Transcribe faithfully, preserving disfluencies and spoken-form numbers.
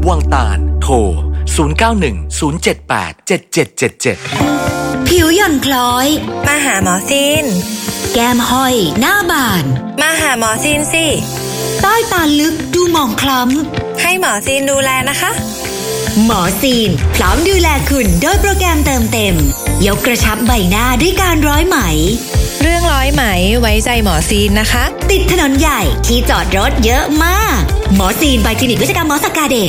วังตาลโทรศูนย์ เก้า หนึ่ง ศูนย์ เจ็ด แปด เจ็ด เจ็ด เจ็ด เจ็ดผิวหย่อนคล้อยมาหาหมอซีนแก้มห้อยหน้าบานมาหาหมอซีนสิใต้ตาลึกดูหมองคล้ำให้หมอซีนดูแลนะคะหมอซีนพร้อมดูแลคุณโดยโปรแกรมเติมเต็มยกกระชับใบหน้าด้วยการร้อยไหมเรื่องร้อยไหมไว้ใจหมอซีนนะคะติดถนนใหญ่ที่จอดรถเยอะมากหมอซีนบายคลินิกวิศวกรรมหมอสกาเดช